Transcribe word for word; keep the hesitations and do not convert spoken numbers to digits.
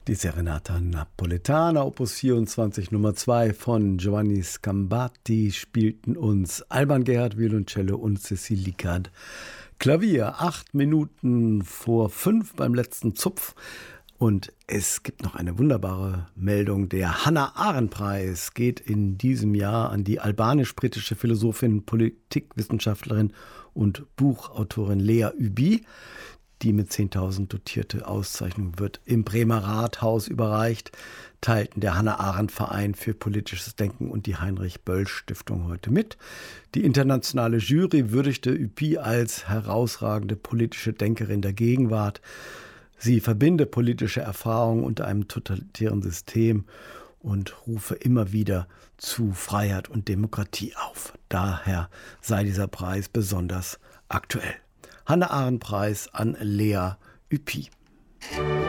Die Serenata Napoletana, Opus vierundzwanzig Nummer zwei von Giovanni Scambati, spielten uns Alban Gerhard Violoncello und Cécile Licard Klavier. Acht Minuten vor fünf beim letzten Zupf. Und es gibt noch eine wunderbare Meldung. Der Hannah-Arendt-Preis geht in diesem Jahr an die albanisch-britische Philosophin, Politikwissenschaftlerin und Buchautorin Lea Ypi. Die mit zehntausend dotierte Auszeichnung wird im Bremer Rathaus überreicht, teilten der Hannah-Arendt-Verein für politisches Denken und die Heinrich-Böll-Stiftung heute mit. Die internationale Jury würdigte Ypi als herausragende politische Denkerin der Gegenwart. Sie verbinde politische Erfahrung unter einem totalitären System und rufe immer wieder zu Freiheit und Demokratie auf. Daher sei dieser Preis besonders aktuell. Hannah-Arendt-Preis an Lea Ypi.